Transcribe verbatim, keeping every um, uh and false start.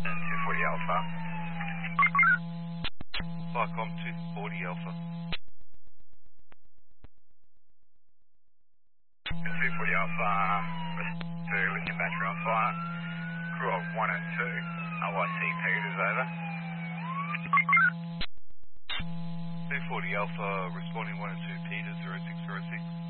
two forty Alpha. Flycom two forty Alpha. two forty Alpha, two lithium battery on fire. Crew of one and two. L Y C Peters over. two forty Alpha, responding one and two Peters, zero six zero six.